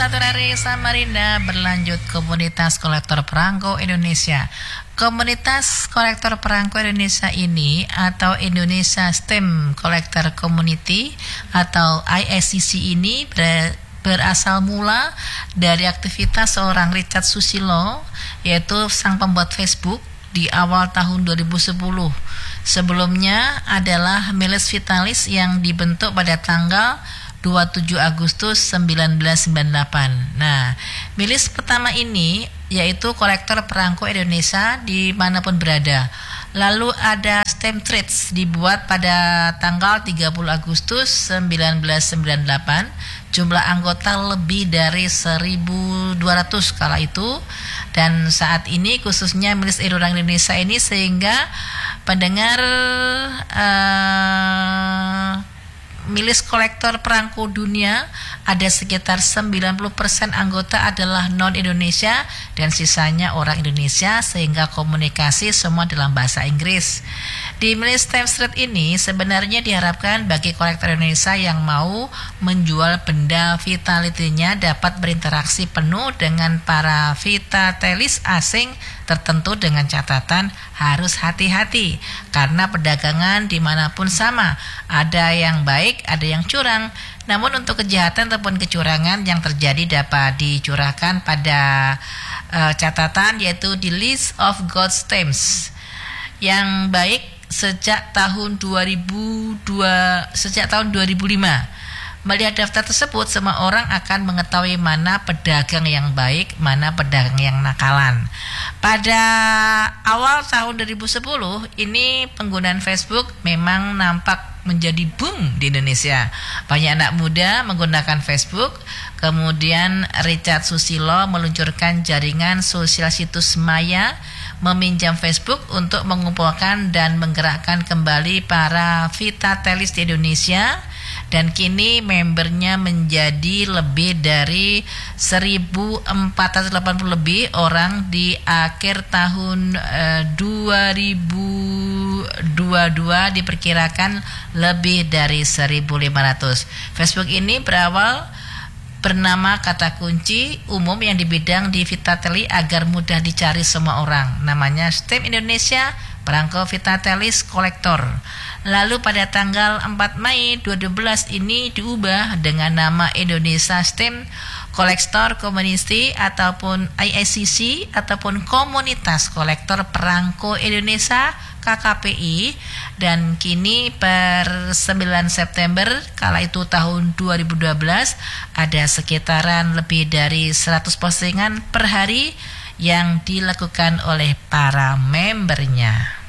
satu dari Samarinda berlanjut komunitas kolektor perangko Indonesia. Komunitas kolektor perangko Indonesia ini atau Indonesia Stamp Collector Community atau ISCC ini berasal mula dari aktivitas seorang Richard Susilo, yaitu sang pembuat Facebook di awal tahun 2010. Sebelumnya adalah Milis Vitalis yang dibentuk pada tanggal 27 Agustus 1998. Nah, milis pertama ini yaitu kolektor perangko Indonesia dimanapun berada. Lalu ada Stamp Trades dibuat pada tanggal 30 Agustus 1998. Jumlah anggota lebih dari 1.200 kala itu. Dan saat ini khususnya milis orang Indonesia ini sehingga pendengar milis kolektor perangko dunia ada sekitar 90% anggota adalah non-Indonesia dan sisanya orang Indonesia sehingga komunikasi semua dalam bahasa Inggris. Di milis Stamp Street ini sebenarnya diharapkan bagi kolektor Indonesia yang mau menjual benda vitality-nya dapat berinteraksi penuh dengan para filatelis asing tertentu dengan catatan harus hati-hati karena perdagangan dimanapun sama, ada yang baik, ada yang curang. Namun untuk kejahatan ataupun kecurangan yang terjadi dapat dicurahkan pada catatan yaitu di List of God's Stamps yang baik sejak tahun 2005. Melihat daftar tersebut, semua orang akan mengetahui mana pedagang yang baik, mana pedagang yang nakalan. Pada awal tahun 2010, ini penggunaan Facebook memang nampak menjadi boom di Indonesia. Banyak anak muda menggunakan Facebook. Kemudian Richard Susilo meluncurkan jaringan sosial situs Maya, meminjam Facebook untuk mengumpulkan dan menggerakkan kembali para filatelis di Indonesia. Dan kini membernya menjadi lebih dari 1.480 lebih orang di akhir tahun 2022 diperkirakan lebih dari 1.500. Facebook ini berawal bernama kata kunci umum yang di bidang di filateli agar mudah dicari semua orang. Namanya Stamp Indonesia Perangko Filatelis Kolektor. Lalu pada tanggal 4 Mei 2012 ini diubah dengan nama Indonesia Stamp Collector Community ataupun ISCC ataupun Komunitas Kolektor Perangko Indonesia KKPI, dan kini per 9 September kala itu tahun 2012 ada sekitaran lebih dari 100 postingan per hari yang dilakukan oleh para membernya.